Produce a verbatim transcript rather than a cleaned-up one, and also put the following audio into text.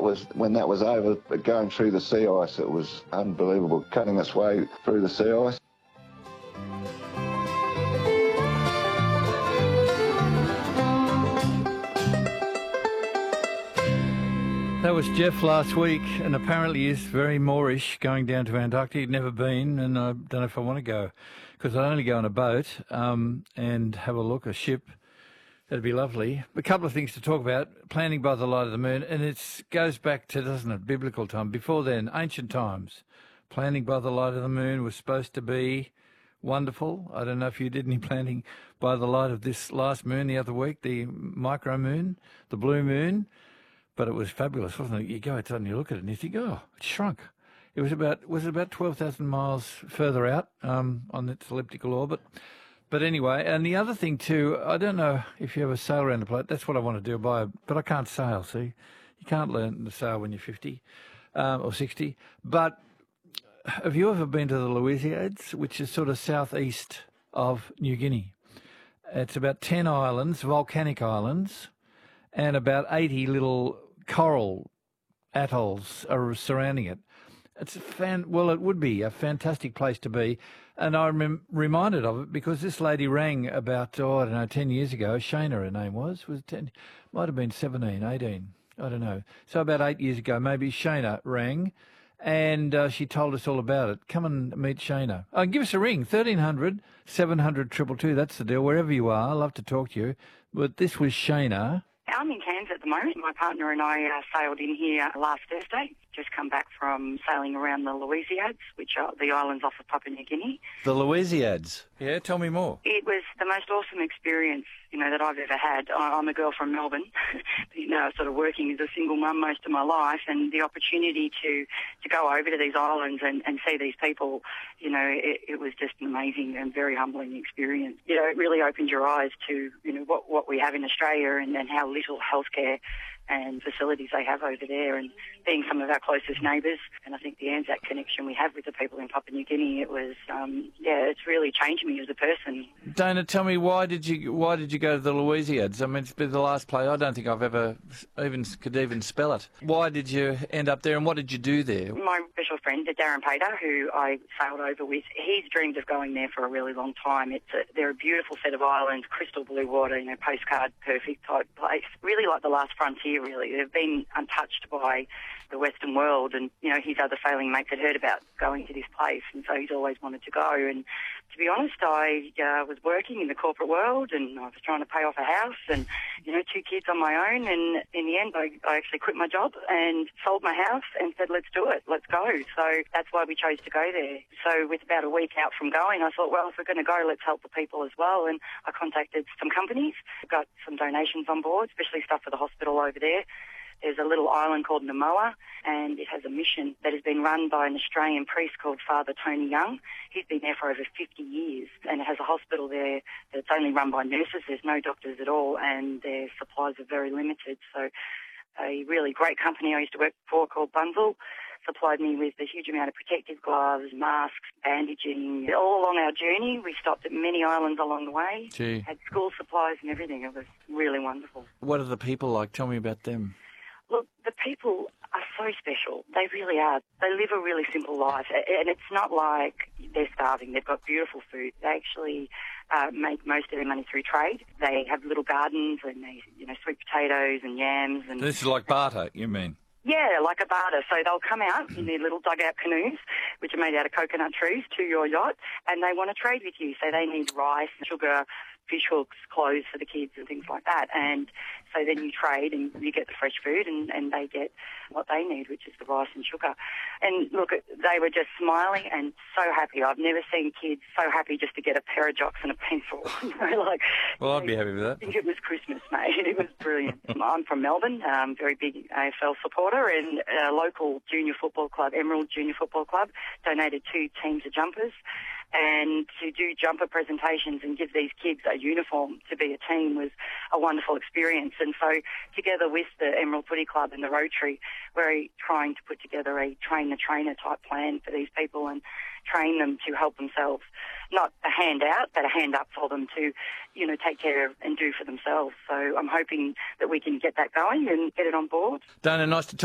was when that was over, but going through the sea ice, it was unbelievable, cutting its way through the sea ice. That was Jeff last week, and apparently he's very Moorish, going down to Antarctica. He'd never been, and I don't know if I want to go, because I'd only go on a boat um, and have a look, a ship. That'd be lovely. A couple of things to talk about. Planning by the light of the moon, and it goes back to, doesn't it, biblical time. Before then, ancient times. Planning by the light of the moon was supposed to be wonderful. I don't know if you did any planning by the light of this last moon the other week, the micro moon, the blue moon. But it was fabulous, wasn't it? You go outside and you look at it and you think, oh, it shrunk. It was about was it about twelve thousand miles further out um, on its elliptical orbit. But anyway, and the other thing too, I don't know if you ever sail around the planet. That's what I want to do, buy a, but I can't sail, see? You can't learn to sail when you're fifty um, or sixty. But have you ever been to the Louisiades, which is sort of southeast of New Guinea? It's about ten islands, volcanic islands, and about eighty little coral atolls are surrounding it. It's a fan. Well, it would be a fantastic place to be, and I'm reminded of it because this lady rang about, oh, I don't know, ten years ago. Shana, her name was, was ten, might have been seventeen, eighteen, I don't know. So about eight years ago, maybe Shana rang, and uh, she told us all about it. Come and meet Shana. Oh, give us a ring, thirteen hundred, seven hundred, two two two. That's the deal. Wherever you are, I'd love to talk to you. But this was Shana. I'm in Cairns at the moment. My partner and I uh, sailed in here last Thursday. Just come back from sailing around the Louisiades, which are the islands off of Papua New Guinea. The Louisiades? Yeah, tell me more. It was the most awesome experience, you know, that I've ever had. I- I'm a girl from Melbourne, you know, sort of working as a single mum most of my life, and the opportunity to, to go over to these islands and, and see these people, you know, it, it was just an amazing and very humbling experience. You know, it really opened your eyes to, you know, what, what we have in Australia and, and how little healthcare and facilities they have over there, and being some of our closest neighbours. And I think the Anzac connection we have with the people in Papua New Guinea, it was, um, yeah, it's really changed me as a person. Dana, tell me, why did you why did you go to the Louisiades? I mean, it's been the last place. I don't think I've ever even could even spell it. Why did you end up there, and what did you do there? My special friend, Darren Pater, who I sailed over with, he's dreamed of going there for a really long time. It's a, they're a beautiful set of islands, crystal blue water, you know, postcard perfect type place. Really like the last frontier, really. They've been untouched by the Western world, and, you know, his other sailing mates had heard about going to this place, and so he's always wanted to go. And to be honest, I uh, was working in the corporate world, and I was trying to pay off a house and, you know, two kids on my own, and in the end I, I actually quit my job and sold my house and said, let's do it, let's go. So that's why we chose to go there. So with about a week out from going, I thought, well, if we're going to go, let's help the people as well. And I contacted some companies, got some donations on board, especially stuff for the hospital over there. There's a little island called Namoa, and it has a mission that has been run by an Australian priest called Father Tony Young. He's been there for over fifty years, and it has a hospital there that's only run by nurses. There's no doctors at all, and their supplies are very limited. So a really great company I used to work for called Bunzl supplied me with a huge amount of protective gloves, masks, bandaging. All along our journey, we stopped at many islands along the way, Gee. had school supplies and everything. It was really wonderful. What are the people like? Tell me about them. Look, the people are so special. They really are. They live a really simple life, and it's not like they're starving. They've got beautiful food. They actually uh, make most of their money through trade. They have little gardens, and they, you know, sweet potatoes and yams. And This is like barter, you mean? yeah, like a barter. So they'll come out in their little dugout canoes, which are made out of coconut trees, to your yacht, and they want to trade with you. So they need rice, sugar, fish hooks, clothes for the kids and things like that. And so then you trade and you get the fresh food, and, and they get what they need, which is the rice and sugar. And look, they were just smiling and so happy. I've never seen kids so happy just to get a pair of jocks and a pencil. You know, like, Well, I'd be happy with that. I think it was Christmas, mate. It was brilliant. I'm from Melbourne, um, very big A F L supporter, and a local junior football club, Emerald Junior Football Club, donated two teams of jumpers. And to do jumper presentations and give these kids a uniform to be a team was a wonderful experience. And so together with the Emerald Footy Club and the Rotary, we're trying to put together a train-the-trainer type plan for these people and train them to help themselves. Not a handout, but a hand up for them to, you know, take care of and do for themselves. So I'm hoping that we can get that going and get it on board. Dana, nice to talk.